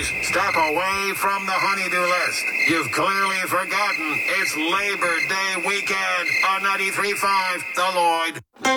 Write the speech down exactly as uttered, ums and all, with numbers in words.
Step away from the honeydew list. You've clearly forgotten it's Labor Day weekend on ninety-three point five The Lloyd.